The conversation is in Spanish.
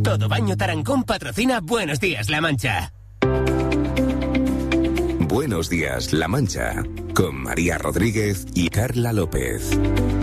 Todo Baño Tarancón patrocina Buenos Días, La Mancha. Buenos Días, La Mancha, con María Rodríguez y Carla López.